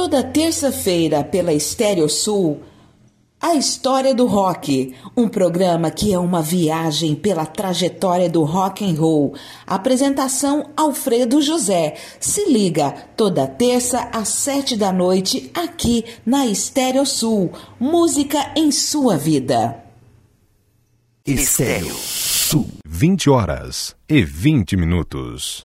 Toda terça-feira pela Estéreo Sul, A História do Rock, um programa que é uma viagem pela trajetória do rock and roll. Apresentação Alfredo José. Se liga, toda terça às 7 da noite, aqui na Estéreo Sul. Música em sua vida. Estéreo Sul. 20 horas e 20 minutos.